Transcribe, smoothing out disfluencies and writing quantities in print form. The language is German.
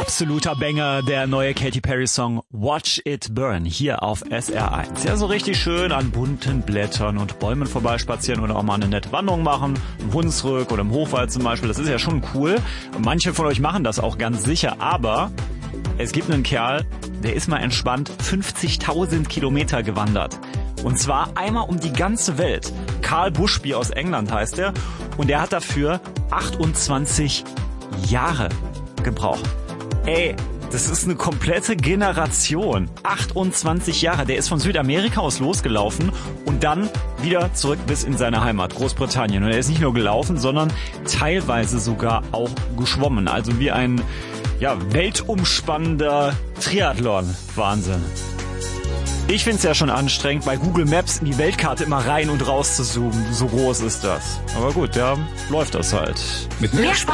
Absoluter Banger, der neue Katy Perry Song Watch It Burn hier auf SR1. Ja, so richtig schön an bunten Blättern und Bäumen vorbeispazieren oder auch mal eine nette Wanderung machen, im Hunsrück oder im Hochwald zum Beispiel, das ist ja schon cool. Manche von euch machen das auch ganz sicher, aber es gibt einen Kerl, der ist mal entspannt 50.000 Kilometer gewandert. Und zwar einmal um die ganze Welt. Carl Bushby aus England heißt er und er hat dafür 28 Jahre gebraucht. Ey, das ist eine komplette Generation. 28 Jahre. Der ist von Südamerika aus losgelaufen und dann wieder zurück bis in seine Heimat, Großbritannien. Und er ist nicht nur gelaufen, sondern teilweise sogar auch geschwommen. Also wie ein weltumspannender Triathlon. Wahnsinn. Ich find's ja schon anstrengend, bei Google Maps in die Weltkarte immer rein und raus zu zoomen. So groß ist das. Aber gut, ja, läuft das halt. Mit mehr Spaß